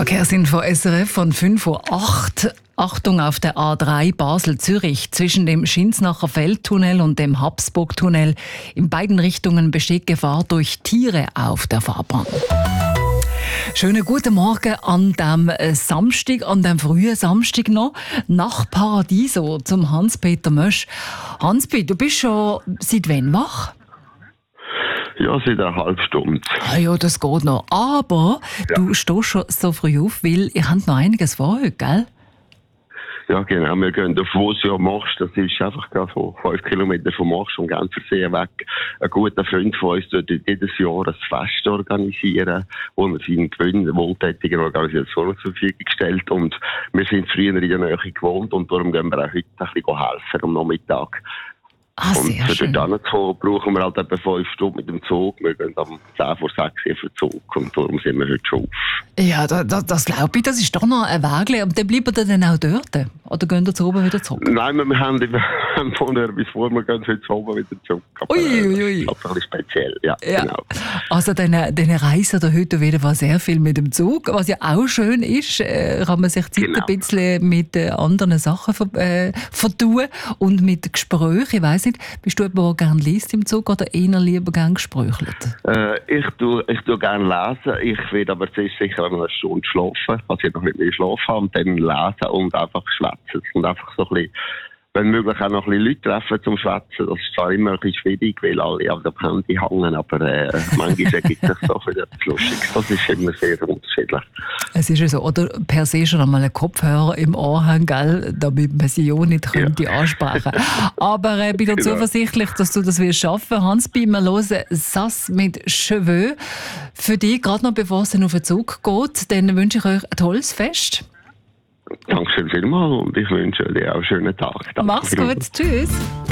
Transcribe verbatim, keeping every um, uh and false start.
Verkehrsinfo S R F von fünf Uhr acht. Achtung auf der A drei Basel-Zürich zwischen dem Schinsnacher Feldtunnel und dem Habsburg-Tunnel. In beiden Richtungen besteht Gefahr durch Tiere auf der Fahrbahn. Schönen guten Morgen an dem Samstag, an dem frühen Samstag noch, nach Paradiso zum Hans-Peter Mösch. Hans-Peter, du bist schon seit wann wach? Ja, seit einer halben Stunde. Ah ja, das geht noch. Aber ja, du stehst schon so früh auf, weil ihr habt noch einiges vor heute, gell? Ja, genau. Wir gehen auf Vosio Marsch. Das ist einfach gerade so fünf Kilometer vom Marsch und Genfersee weg. Ein guter Freund von uns tut jedes Jahr ein Fest organisieren, wo er seinen Gewinn wohltätigen Organisationen zur Verfügung stellt. Und wir sind früher in der Nähe gewohnt und darum gehen wir auch heute ein bisschen helfen am Nachmittag. Ah, sehr und für schön. dort hinzukommen, brauchen wir halt etwa fünf Stunden mit dem Zug. Wir gehen am zehn vor sechs auf den Zug und darum sind wir heute schon auf. Ja, da, da, das glaube ich, das ist doch noch ein Weg. Aber dann bleibt ihr dann auch dort? Oder gehen ihr zu oben wieder zurück? Nein, wir haben, wir haben vorher bis vor, wir gehen heute zu oben wieder zurück. Aber, Ui, ui, ui. Das ist ein bisschen speziell, ja, Ja. genau. Also dann, dann reisen da heute wieder mal sehr viel mit dem Zug. Was ja auch schön ist, äh, kann man sich Zeit Genau. ein bisschen mit äh, anderen Sachen ver, äh, vertun und mit Gesprächen. Ich weiss nicht, bist du jemand, der gerne liest im Zug oder eher lieber gerne gesprächelt? Äh, ich tue, ich tue gerne lesen. Ich werde aber zuerst sicher noch eine Stunde schlafen, also ich noch nicht mehr schlafen habe, und dann lesen und einfach schwätzen. Und einfach so ein bisschen, wenn möglich auch noch ein bisschen Leute treffen zum Schwätzen. Das ist zwar immer ein bisschen schwierig, weil alle auf dem Handy hängen, aber äh, manchmal ergibt sich so viel etwas Lustiges. Das ist immer sehr unterschiedlich. Es ist ja so, oder per se schon einmal einen Kopfhörer im Ohr haben, gell, damit man sie auch nicht könnte Ja. ansprechen. Aber äh, bin dir Genau. zuversichtlich, dass du das wirst schaffen. Hans, wir hören «Sass mit Cheveux». Für dich, gerade noch bevor es dann auf den Zug geht, dann wünsche ich euch ein tolles Fest. Dankeschön vielmals und ich wünsche dir auch einen schönen Tag. Danke Mach's vielmals. gut, tschüss.